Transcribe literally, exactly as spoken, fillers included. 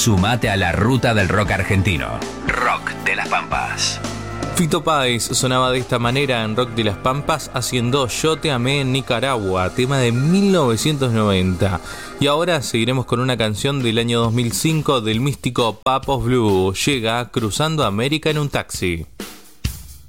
Sumate a la ruta del rock argentino. Rock de las Pampas. Fito Páez sonaba de esta manera en Rock de las Pampas haciendo Yo te amé en Nicaragua, tema de mil novecientos noventa. Y ahora seguiremos con una canción del año dos mil cinco del místico Papos Blue. Llega Cruzando América en un taxi.